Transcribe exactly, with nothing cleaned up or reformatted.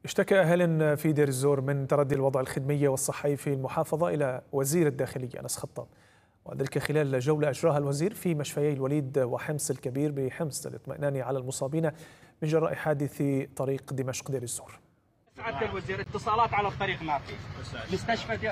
اشتكى أهل في دير الزور من تردي الوضع الخدمي والصحي في المحافظة إلى وزير الداخلية أنس خطاب، وذلك خلال جولة أجراها الوزير في مشفيي الوليد وحمص الكبير بحمص للاطمئنان على المصابين من جراء حادث طريق دمشق دير الزور. سعادة الوزير اتصالات على الطريق ما في مستشفى